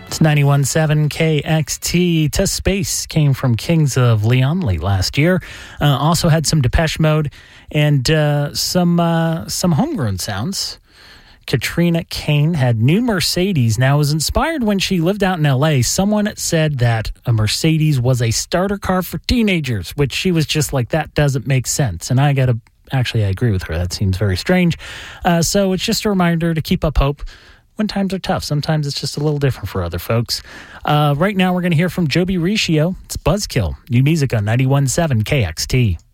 It's 91.7 KXT. To Space came from Kings of Leon late last year. Also had some Depeche Mode and some homegrown sounds. Katrina Kane had New Mercedes. Now, it was inspired when she lived out in L.A. Someone said that a Mercedes was a starter car for teenagers, which she was just like, that doesn't make sense. And I agree with her. That seems very strange. So it's just a reminder to keep up hope when times are tough. Sometimes it's just a little different for other folks. Right now, we're going to hear from Joby Riccio. It's Buzzkill. New music on 91.7 KXT.